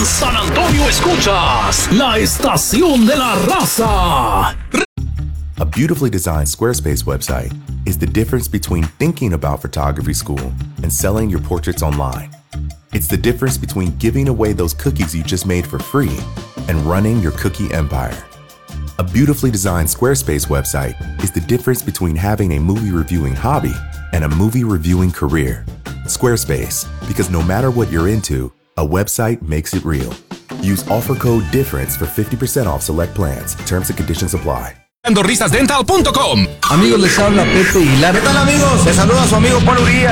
San Antonio escuchas la estación de la raza. A beautifully designed Squarespace website is the difference between thinking about photography school and selling your portraits online. It's the difference between giving away those cookies you just made for free and running your cookie empire. A beautifully designed Squarespace website is the difference between having a movie reviewing hobby and a movie reviewing career. Squarespace, because no matter what you're into, a website makes it real. Use offer code DIFFERENCE for 50% off select plans. Terms and conditions apply. risasdental.com. Amigos, les habla Pepe Aguilar. ¿Qué tal, amigos? Les saluda su amigo Paul Urias.